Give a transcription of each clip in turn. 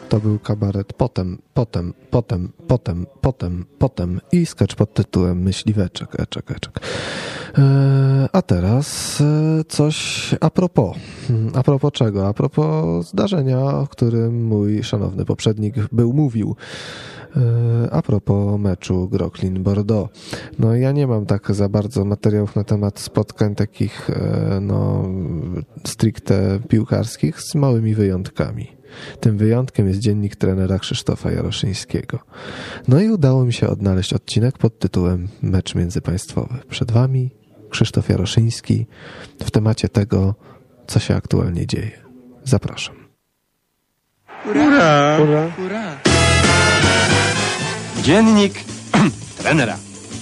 To był kabaret potem i sketch pod tytułem Myśliweczek, eczek. A teraz coś a propos. A propos czego? A propos zdarzenia, o którym mój szanowny poprzednik mówił. A propos meczu Groklin-Bordeaux. No ja nie mam tak za bardzo materiałów na temat spotkań takich stricte piłkarskich z małymi wyjątkami. Tym wyjątkiem jest dziennik trenera Krzysztofa Jaroszyńskiego. No i udało mi się odnaleźć odcinek pod tytułem Mecz międzypaństwowy. Przed wami Krzysztof Jaroszyński w temacie tego, co się aktualnie dzieje. Zapraszam. Ura! Ura! Ura! Dziennik trenera.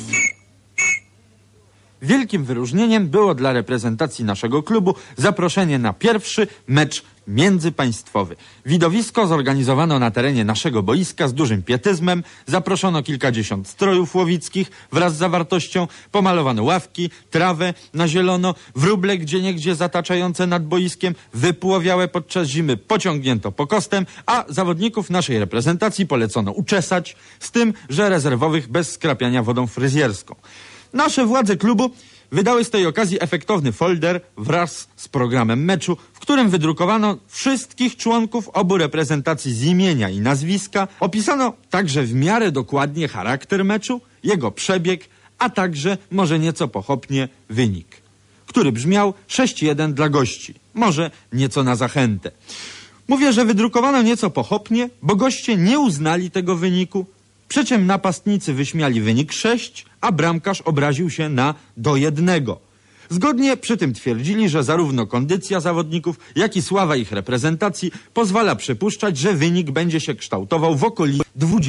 Wielkim wyróżnieniem było dla reprezentacji naszego klubu zaproszenie na pierwszy mecz międzypaństwowy. Widowisko zorganizowano na terenie naszego boiska z dużym pietyzmem. Zaproszono kilkadziesiąt strojów łowickich wraz z zawartością. Pomalowano ławki, trawę na zielono, wróble gdzieniegdzie zataczające nad boiskiem, wypłowiałe podczas zimy pociągnięto pokostem, a zawodników naszej reprezentacji polecono uczesać, z tym, że rezerwowych bez skrapiania wodą fryzjerską. Nasze władze klubu wydały z tej okazji efektowny folder wraz z programem meczu, w którym wydrukowano wszystkich członków obu reprezentacji z imienia i nazwiska. Opisano także w miarę dokładnie charakter meczu, jego przebieg, a także może nieco pochopnie wynik, który brzmiał 6-1 dla gości, może nieco na zachętę. Mówię, że wydrukowano nieco pochopnie, bo goście nie uznali tego wyniku, przy czym napastnicy wyśmiali wynik 6, a bramkarz obraził się na do 1. Zgodnie przy tym twierdzili, że zarówno kondycja zawodników, jak i sława ich reprezentacji pozwala przypuszczać, że wynik będzie się kształtował w okolicy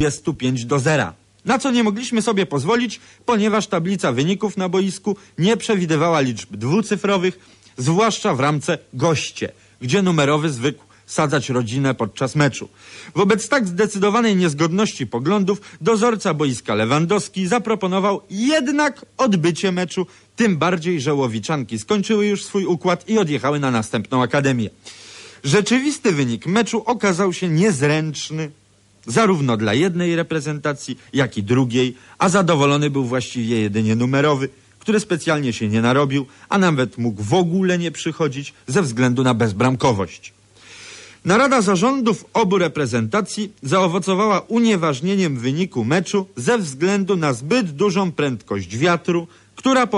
25-0. Na co nie mogliśmy sobie pozwolić, ponieważ tablica wyników na boisku nie przewidywała liczb dwucyfrowych, zwłaszcza w ramce goście, gdzie numerowy zwykł sadzać rodzinę podczas meczu. Wobec tak zdecydowanej niezgodności poglądów dozorca boiska Lewandowski zaproponował jednak odbycie meczu, tym bardziej, że Łowiczanki skończyły już swój układ i odjechały na następną akademię. Rzeczywisty wynik meczu okazał się niezręczny zarówno dla jednej reprezentacji, jak i drugiej, a zadowolony był właściwie jedynie numerowy, który specjalnie się nie narobił, a nawet mógł w ogóle nie przychodzić ze względu na bezbramkowość. Narada zarządów obu reprezentacji zaowocowała unieważnieniem wyniku meczu ze względu na zbyt dużą prędkość wiatru, która